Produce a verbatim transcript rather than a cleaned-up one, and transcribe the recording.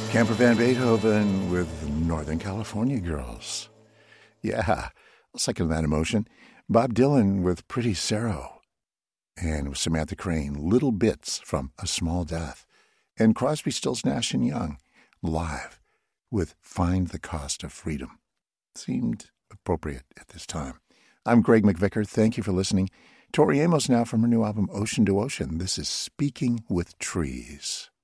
Camper Van Beethoven with Northern California Girls. Yeah, I'll second that emotion. Bob Dylan with Pretty Sarah. And with Samantha Crane, Little Bits from A Small Death. And Crosby, Stills, Nash and Young, live with Find the Cost of Freedom. Seemed appropriate at this time. I'm Greg McVicker. Thank you for listening. Tori Amos now from her new album Ocean to Ocean. This is Speaking with Trees.